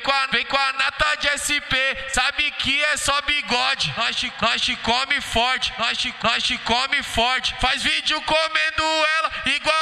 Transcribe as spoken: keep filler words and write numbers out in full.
com a, vem com a nata de S P, sabe que é só bigode. Nós te, nós te come forte, nós te, nós te come forte. Faz vídeo comendo ela igual